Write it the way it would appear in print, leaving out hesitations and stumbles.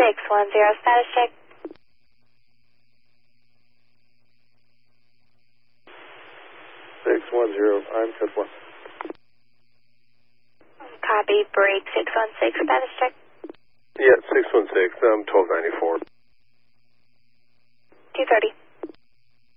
610, status check. I'm code 4. Copy, break 616, status check. Yeah, 616, 1294. 230.